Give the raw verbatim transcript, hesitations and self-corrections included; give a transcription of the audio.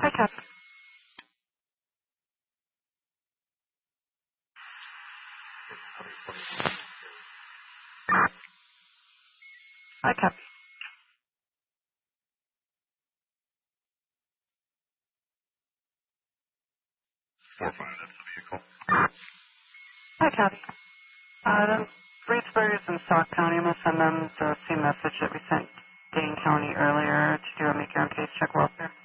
Hi, Copy. Hi, Copy. four five, that's the vehicle. Hi, Copy. Uh, the Reedsburg is in Sauk County. I'm going to send them the same message that we sent Dane County earlier to do a make your own case check welfare.